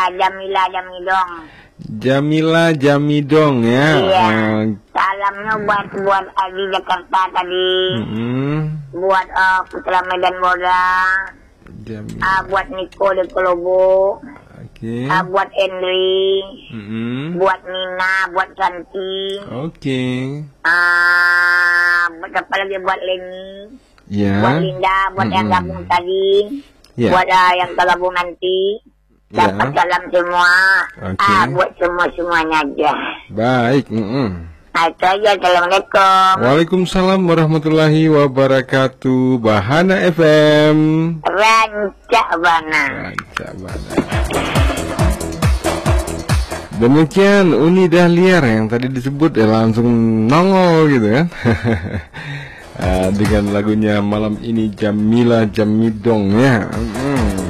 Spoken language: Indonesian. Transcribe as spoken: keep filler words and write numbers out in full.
Jamila Jamidong. Jamila Jamidong ya. Iya. Uh, Salamnya buat buat Adi Jakarta tadi. mm, Buat uh, Putra Medan Boda. Jamila. Uh, buat Niko di Kolobo. Oke. Uh, buat Henry. Mm-mm. Buat Nina, buat Santi. Oke. Uh, buat apa lagi, buat Leni. Ya. Buat Linda, buat yang Mm-mm. gabung tadi. Ya. Buat uh, yang tergabung nanti. Ya. Dapat salam semua. Oke. Ah, buat semua-semuanya aja. Baik. Mm-mm. Nah, itu aja. Assalamualaikum. Waalaikumsalam warahmatullahi wabarakatuh. Bahana F M. Rancak Bana. Rancak Bana. Demikian Uni Dahliar yang tadi disebut ya langsung nongol gitu kan. uh, dengan lagunya malam ini Jamila Jamidong ya. Hmm.